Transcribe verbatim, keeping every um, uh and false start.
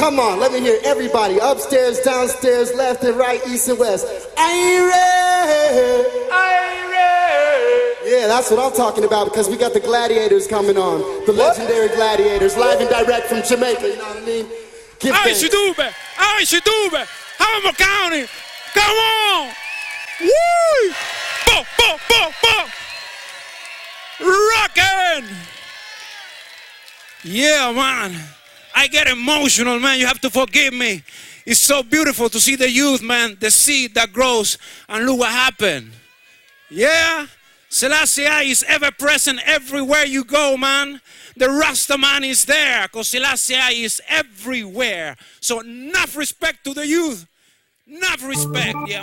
Come on, let me hear everybody. Upstairs, downstairs, left and right, east and west. Are you ready? Are you ready? Yeah, that's what I'm talking about, because we got the Gladiators coming on. The what? Legendary Gladiators, live and direct from Jamaica, you know what I mean? Give Ay, Shidube! Ay, Shidube! Hammer County! Come on! Woo! Bo, bo, bo, bo! Rockin'! Yeah, man. I get emotional, man. You have to forgive me. It's so beautiful to see the youth, man. The seed that grows. And look what happened. Yeah? Selassie is ever present everywhere you go, man. The Rasta man is there because Selassie is everywhere. So enough respect to the youth. Enough respect, yeah.